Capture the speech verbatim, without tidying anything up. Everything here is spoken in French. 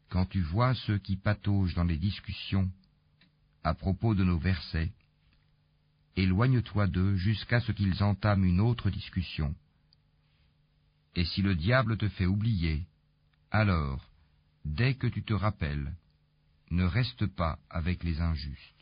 Quand tu vois ceux qui pataugent dans les discussions à propos de nos versets, éloigne-toi d'eux jusqu'à ce qu'ils entament une autre discussion. Et si le diable te fait oublier, alors, dès que tu te rappelles, ne reste pas avec les injustes.